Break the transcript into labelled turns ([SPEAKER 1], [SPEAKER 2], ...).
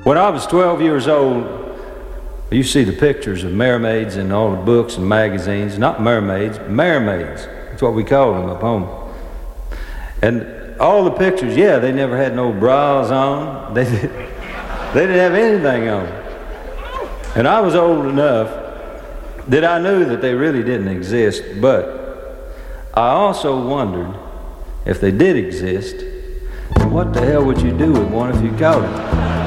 [SPEAKER 1] When I was 12 years old, you see the pictures of mermaids in all the books and magazines. Not mermaids, mermaids. That's what we call them up home. And all the pictures, yeah, they never had no bras on. They didn't have anything on. And I was old enough that I knew that they really didn't exist, but I also wondered if they did exist, what the hell would you do with one if you caught it?